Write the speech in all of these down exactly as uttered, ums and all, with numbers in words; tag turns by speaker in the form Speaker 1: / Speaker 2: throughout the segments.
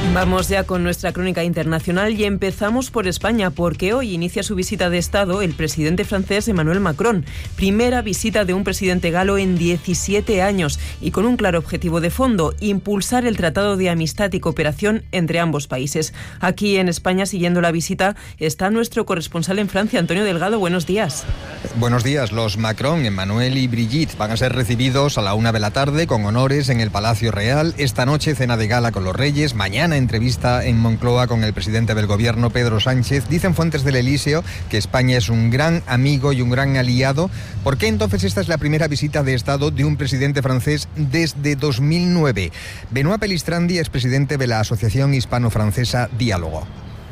Speaker 1: Vamos ya con nuestra crónica internacional y empezamos por España, porque hoy inicia su visita de Estado el presidente francés Emmanuel Macron. Primera visita de un presidente galo en diecisiete años y con un claro objetivo de fondo: impulsar el Tratado de Amistad y Cooperación entre ambos países. Aquí en España, siguiendo la visita, está nuestro corresponsal en Francia, Antonio Delgado. Buenos días.
Speaker 2: Buenos días. Los Macron, Emmanuel y Brigitte van a ser recibidos a la una de la tarde con honores en el Palacio Real. Esta noche cena de gala con los reyes. Mañana entrevista en Moncloa con el presidente del gobierno, Pedro Sánchez. Dicen fuentes del Elíseo que España es un gran amigo y un gran aliado. ¿Por qué entonces esta es la primera visita de Estado de un presidente francés desde dos mil nueve? Benoît Pelistrandi es presidente de la Asociación Hispano-Francesa Diálogo.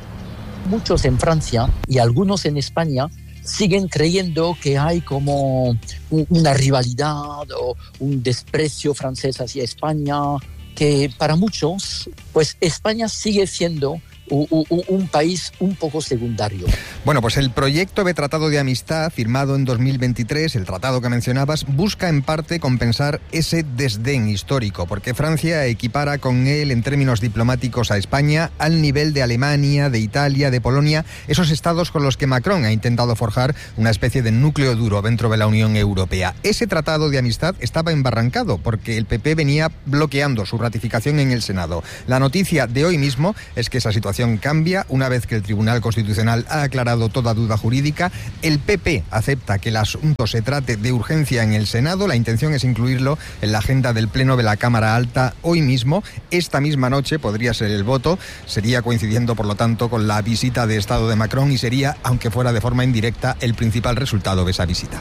Speaker 3: Muchos en Francia y algunos en España siguen creyendo que hay como una rivalidad o un desprecio francés hacia España, que para muchos, pues España sigue siendo un país un poco secundario.
Speaker 2: Bueno, pues el proyecto de Tratado de Amistad firmado en dos mil veintitrés, el tratado que mencionabas, busca en parte compensar ese desdén histórico, porque Francia equipara con él en términos diplomáticos a España al nivel de Alemania, de Italia, de Polonia, esos estados con los que Macron ha intentado forjar una especie de núcleo duro dentro de la Unión Europea. Ese Tratado de Amistad estaba embarrancado porque el P P venía bloqueando su ratificación en el Senado. La noticia de hoy mismo es que esa situación cambia una vez que el Tribunal Constitucional ha aclarado toda duda jurídica. El P P acepta que el asunto se trate de urgencia en el Senado. La intención es incluirlo en la agenda del Pleno de la Cámara Alta hoy mismo. Esta misma noche podría ser el voto. Sería coincidiendo, por lo tanto, con la visita de Estado de Macron y sería, aunque fuera de forma indirecta, el principal resultado de esa visita.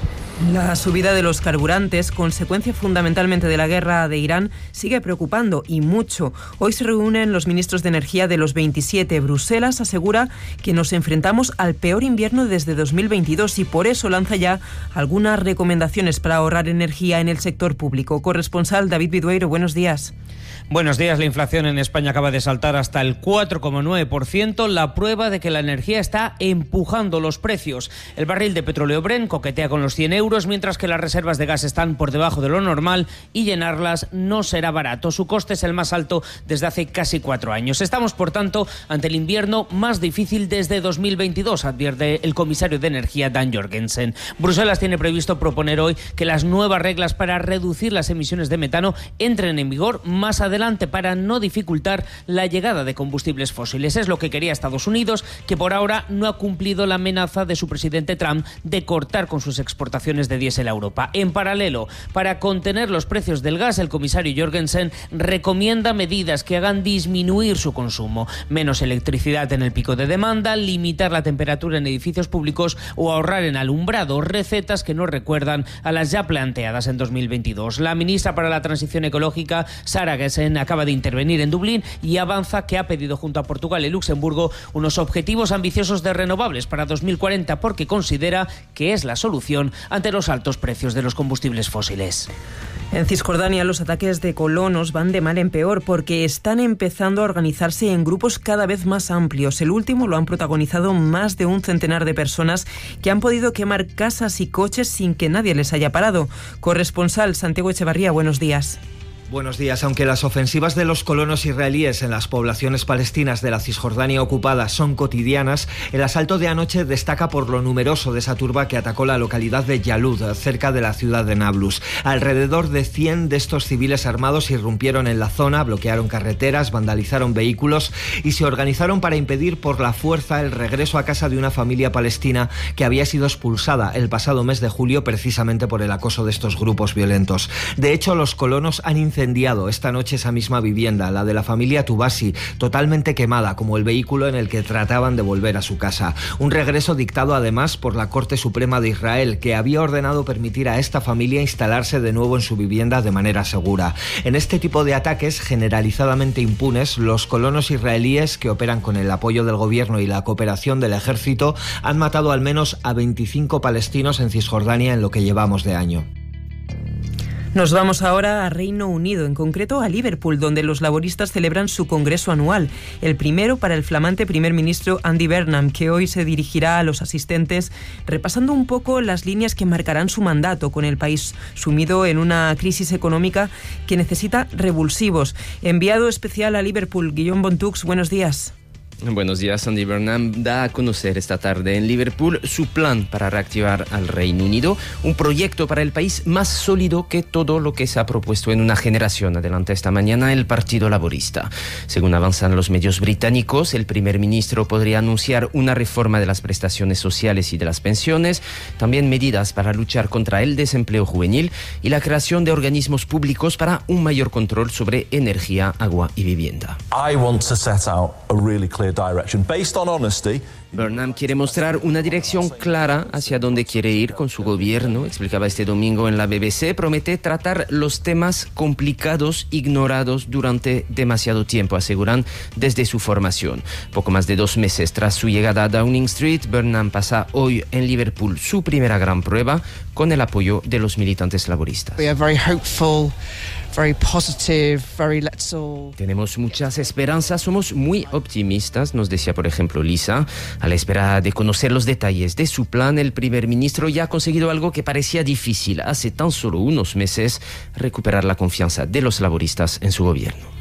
Speaker 1: La subida de los carburantes, consecuencia fundamentalmente de la guerra de Irán, sigue preocupando y mucho. Hoy se reúnen los ministros de energía de los veintisiete. Bruselas asegura que nos enfrentamos al peor invierno desde dos mil veintidós y por eso lanza ya algunas recomendaciones para ahorrar energía en el sector público. Corresponsal David Bidueiro, buenos días.
Speaker 4: Buenos días. La inflación en España acaba de saltar hasta el cuatro coma nueve por ciento, la prueba de que la energía está empujando los precios. El barril de petróleo Brent coquetea con los cien euros, mientras que las reservas de gas están por debajo de lo normal y llenarlas no será barato. Su coste es el más alto desde hace casi cuatro años. Estamos, por tanto, ante el invierno más difícil desde dos mil veintidós, advierte el comisario de Energía, Dan Jorgensen. Bruselas tiene previsto proponer hoy que las nuevas reglas para reducir las emisiones de metano entren en vigor más adelante, para no dificultar la llegada de combustibles fósiles. Es lo que quería Estados Unidos, que por ahora no ha cumplido la amenaza de su presidente Trump de cortar con sus exportaciones de diésel a Europa. En paralelo, para contener los precios del gas, el comisario Jorgensen recomienda medidas que hagan disminuir su consumo: menos electricidad en el pico de demanda, limitar la temperatura en edificios públicos o ahorrar en alumbrado, recetas que nos recuerdan a las ya planteadas en dos mil veintidós. La ministra para la Transición Ecológica, Sara Gessen, acaba de intervenir en Dublín y avanza que ha pedido junto a Portugal y Luxemburgo unos objetivos ambiciosos de renovables para dos mil cuarenta, porque considera que es la solución ante los altos precios de los combustibles fósiles.
Speaker 1: En Cisjordania los ataques de colonos van de mal en peor porque están empezando a organizarse en grupos cada vez más amplios. El último lo han protagonizado más de un centenar de personas que han podido quemar casas y coches sin que nadie les haya parado. Corresponsal Santiago Echevarría, buenos días.
Speaker 5: Buenos días. Aunque las ofensivas de los colonos israelíes en las poblaciones palestinas de la Cisjordania ocupada son cotidianas, el asalto de anoche destaca por lo numeroso de esa turba que atacó la localidad de Yalud, cerca de la ciudad de Nablus. Alrededor de cien de estos civiles armados irrumpieron en la zona, bloquearon carreteras, vandalizaron vehículos y se organizaron para impedir por la fuerza el regreso a casa de una familia palestina que había sido expulsada el pasado mes de julio precisamente por el acoso de estos grupos violentos. De hecho, los colonos han incendiado incendiado esta noche esa misma vivienda, la de la familia Tubasi, totalmente quemada, como el vehículo en el que trataban de volver a su casa. Un regreso dictado además por la Corte Suprema de Israel, que había ordenado permitir a esta familia instalarse de nuevo en su vivienda de manera segura. En este tipo de ataques generalizadamente impunes, los colonos israelíes que operan con el apoyo del gobierno y la cooperación del ejército han matado al menos a veinticinco palestinos en Cisjordania en lo que llevamos de año.
Speaker 1: Nos vamos ahora a Reino Unido, en concreto a Liverpool, donde los laboristas celebran su congreso anual, el primero para el flamante primer ministro Andy Burnham, que hoy se dirigirá a los asistentes repasando un poco las líneas que marcarán su mandato, con el país sumido en una crisis económica que necesita revulsivos. Enviado especial a Liverpool, Guillaume Bontux, buenos días.
Speaker 6: Buenos días. Andy Burnham da a conocer esta tarde en Liverpool su plan para reactivar al Reino Unido, un proyecto para el país más sólido que todo lo que se ha propuesto en una generación, adelanta esta mañana el Partido Laborista. Según avanzan los medios británicos, el primer ministro podría anunciar una reforma de las prestaciones sociales y de las pensiones, también medidas para luchar contra el desempleo juvenil y la creación de organismos públicos para un mayor control sobre energía, agua y vivienda.
Speaker 7: I want to set out a really clear direction based on honesty.
Speaker 6: Burnham quiere mostrar una dirección clara hacia dónde quiere ir con su gobierno, explicaba este domingo en la B B C. Promete tratar los temas complicados ignorados durante demasiado tiempo, aseguran desde su formación. Poco más de dos meses tras su llegada a Downing Street, Burnham pasa hoy en Liverpool su primera gran prueba con el apoyo de los militantes laboristas.
Speaker 8: We are very hopeful. Very positive, very let's all...
Speaker 6: Tenemos muchas esperanzas, somos muy optimistas, nos decía por ejemplo Lisa. A la espera de conocer los detalles de su plan, el primer ministro ya ha conseguido algo que parecía difícil hace tan solo unos meses: recuperar la confianza de los laboristas en su gobierno.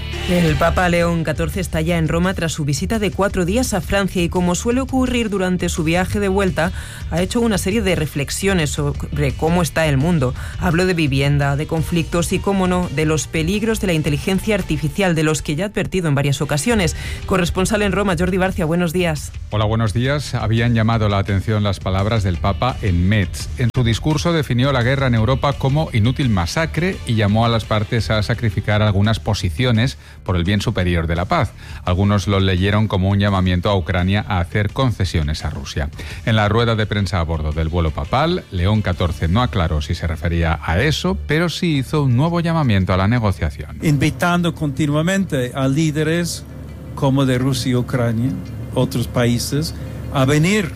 Speaker 1: El Papa León catorce está ya en Roma tras su visita de cuatro días a Francia y, como suele ocurrir durante su viaje de vuelta, ha hecho una serie de reflexiones sobre cómo está el mundo. Habló de vivienda, de conflictos y, cómo no, de los peligros de la inteligencia artificial, de los que ya ha advertido en varias ocasiones. Corresponsal en Roma, Jordi Barcia, buenos días.
Speaker 9: Hola, buenos días. Habían llamado la atención las palabras del Papa en Metz. En su discurso definió la guerra en Europa como inútil masacre y llamó a las partes a sacrificar algunas posiciones por el bien superior de la paz. Algunos lo leyeron como un llamamiento a Ucrania a hacer concesiones a Rusia. En la rueda de prensa a bordo del vuelo papal, León catorce no aclaró si se refería a eso, pero sí hizo un nuevo llamamiento a la negociación.
Speaker 10: Invitando continuamente a líderes como de Rusia y Ucrania, otros países, a venir,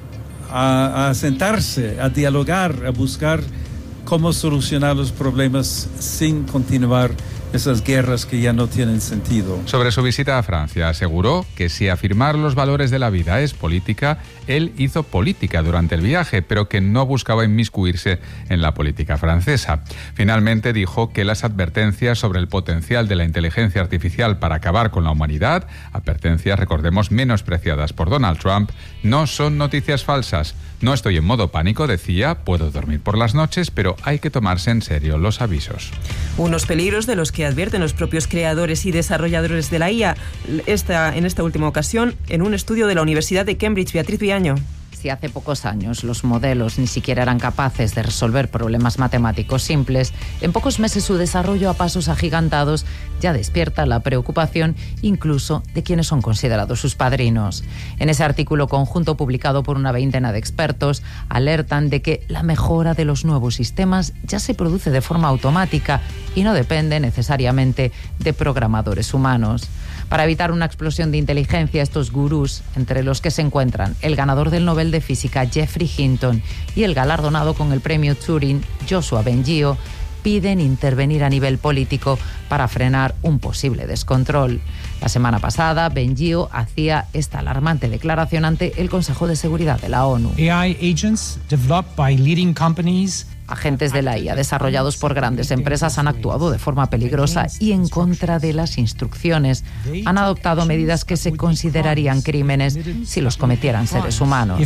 Speaker 10: a, a sentarse, a dialogar, a buscar cómo solucionar los problemas sin continuar esas guerras que ya no tienen sentido.
Speaker 9: Sobre su visita a Francia, aseguró que si afirmar los valores de la vida es política, él hizo política durante el viaje, pero que no buscaba inmiscuirse en la política francesa. Finalmente dijo que las advertencias sobre el potencial de la inteligencia artificial para acabar con la humanidad, advertencias, recordemos, menospreciadas por Donald Trump, no son noticias falsas. No estoy en modo pánico, decía, puedo dormir por las noches, pero hay que tomarse en serio los avisos.
Speaker 1: Unos peligros de los que advierten los propios creadores y desarrolladores de la I A, esta, en esta última ocasión, en un estudio de la Universidad de Cambridge. Beatriz Viaño.
Speaker 11: Si hace pocos años los modelos ni siquiera eran capaces de resolver problemas matemáticos simples, en pocos meses su desarrollo a pasos agigantados ya despierta la preocupación incluso de quienes son considerados sus padrinos. En ese artículo conjunto publicado por una veintena de expertos, alertan de que la mejora de los nuevos sistemas ya se produce de forma automática y no depende necesariamente de programadores humanos. Para evitar una explosión de inteligencia, estos gurús, entre los que se encuentran el ganador del Nobel de Física Geoffrey Hinton y el galardonado con el premio Turing Joshua Bengio, piden intervenir a nivel político para frenar un posible descontrol. La semana pasada, Bengio hacía esta alarmante declaración ante el Consejo de Seguridad de la ONU.
Speaker 12: A I agents developed by leading companies.
Speaker 11: Agentes de la I A desarrollados por grandes empresas han actuado de forma peligrosa y en contra de las instrucciones. Han adoptado medidas que se considerarían crímenes si los cometieran seres humanos.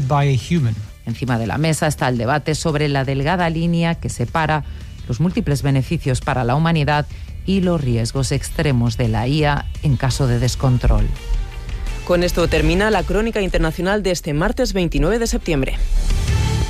Speaker 11: Encima de la mesa está el debate sobre la delgada línea que separa los múltiples beneficios para la humanidad y los riesgos extremos de la I A en caso de descontrol.
Speaker 1: Con esto termina la crónica internacional de este martes veintinueve de septiembre.